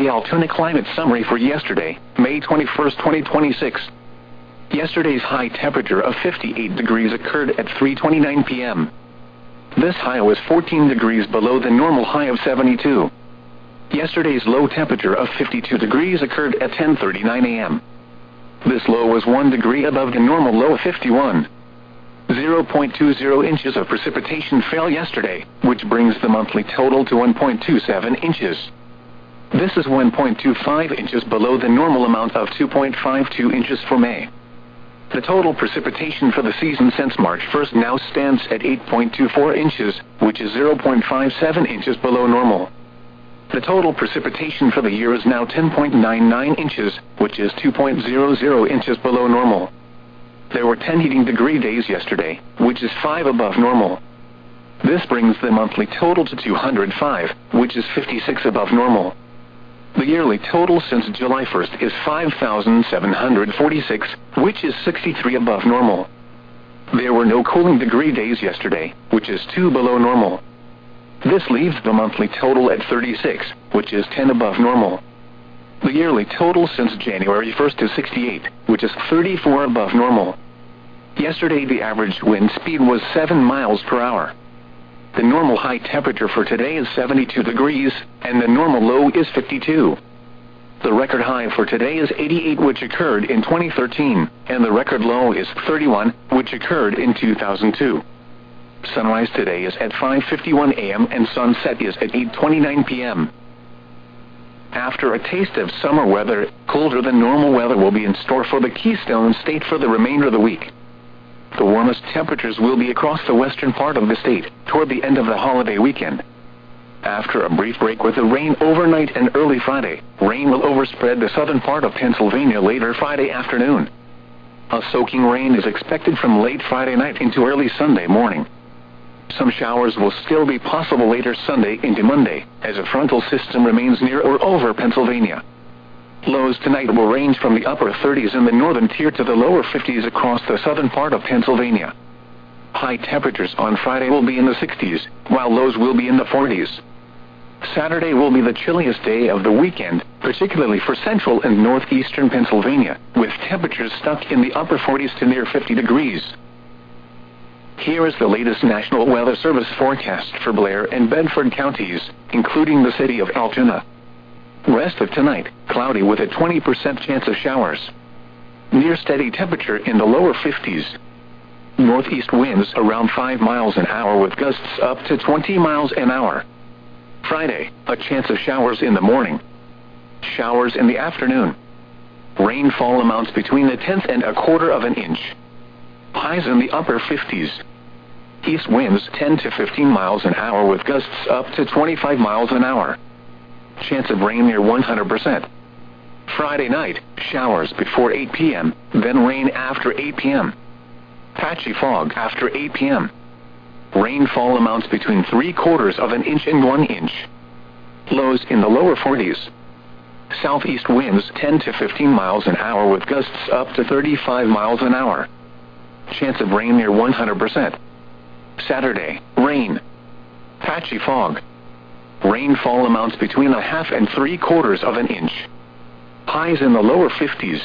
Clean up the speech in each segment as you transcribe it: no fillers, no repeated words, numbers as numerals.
the Altoona Climate Summary for yesterday, May 21, 2026. Yesterday's high temperature of 58 degrees occurred at 3:29 p.m. This high was 14 degrees below the normal high of 72. Yesterday's low temperature of 52 degrees occurred at 10:39 a.m. This low was 1 degree above the normal low of 51. 0.20 inches of precipitation fell yesterday, which brings the monthly total to 1.27 inches. This is 1.25 inches below the normal amount of 2.52 inches for May. The total precipitation for the season since March 1st now stands at 8.24 inches, which is 0.57 inches below normal. The total precipitation for the year is now 10.99 inches, which is 2.00 inches below normal. There were 10 heating degree days yesterday, which is 5 above normal. This brings the monthly total to 205, which is 56 above normal. The yearly total since July 1st is 5,746, which is 63 above normal. There were no cooling degree days yesterday, which is 2 below normal. This leaves the monthly total at 36, which is 10 above normal. The yearly total since January 1st is 68, which is 34 above normal. Yesterday the average wind speed was 7 miles per hour. The normal high temperature for today is 72 degrees, and the normal low is 52. The record high for today is 88, which occurred in 2013, and the record low is 31, which occurred in 2002. Sunrise today is at 5:51 a.m. and sunset is at 8:29 p.m. After a taste of summer weather, colder than normal weather will be in store for the Keystone State for the remainder of the week. The warmest temperatures will be across the western part of the state, toward the end of the holiday weekend. After a brief break with the rain overnight and early Friday, rain will overspread the southern part of Pennsylvania later Friday afternoon. A soaking rain is expected from late Friday night into early Sunday morning. Some showers will still be possible later Sunday into Monday, as a frontal system remains near or over Pennsylvania. Lows tonight will range from the upper 30s in the northern tier to the lower 50s across the southern part of Pennsylvania. High temperatures on Friday will be in the 60s, while lows will be in the 40s. Saturday will be the chilliest day of the weekend, particularly for central and northeastern Pennsylvania, with temperatures stuck in the upper 40s to near 50 degrees. Here is the latest National Weather Service forecast for Blair and Bedford counties, including the city of Altoona. Rest of tonight, cloudy with a 20% chance of showers. Near steady temperature in the lower 50s. Northeast winds around 5 miles an hour with gusts up to 20 miles an hour. Friday, a chance of showers in the morning. Showers in the afternoon. Rainfall amounts between a tenth and a quarter of an inch. Highs in the upper 50s. East winds 10 to 15 miles an hour with gusts up to 25 miles an hour. Chance of rain near 100%. Friday night, showers before 8 p.m., then rain after 8 p.m. Patchy fog after 8 p.m. Rainfall amounts between 3/4 of an inch and 1 inch. Lows in the lower 40s. Southeast winds 10 to 15 miles an hour with gusts up to 35 miles an hour. Chance of rain near 100%. Saturday, rain. Patchy fog. Rainfall amounts between a half and 3/4 of an inch. Highs in the lower 50s.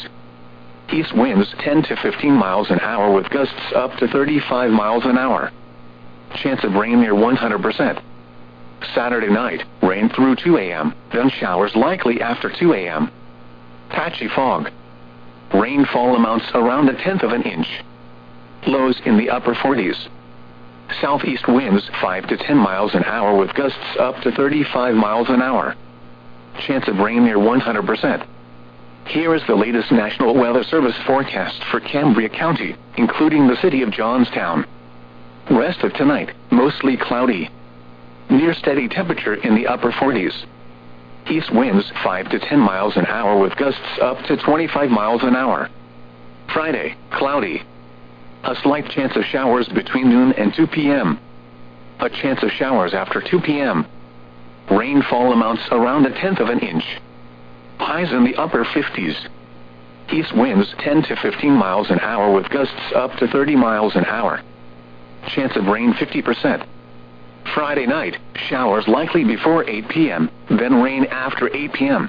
East winds 10 to 15 miles an hour with gusts up to 35 miles an hour. Chance of rain near 100%. Saturday night, rain through 2 a.m., then showers likely after 2 a.m. Patchy fog. Rainfall amounts around a tenth of an inch. Lows in the upper 40s. Southeast winds 5 to 10 miles an hour with gusts up to 35 miles an hour. Chance of rain near 100%. Here is the latest National Weather Service forecast for Cambria County, including the city of Johnstown. Rest of tonight, mostly cloudy. Near steady temperature in the upper 40s. East winds 5 to 10 miles an hour with gusts up to 25 miles an hour. Friday, cloudy. A slight chance of showers between noon and 2 p.m. A chance of showers after 2 p.m. Rainfall amounts around a tenth of an inch. Highs in the upper 50s. East winds 10 to 15 miles an hour with gusts up to 30 miles an hour. Chance of rain 50%. Friday night, showers likely before 8 p.m., then rain after 8 p.m.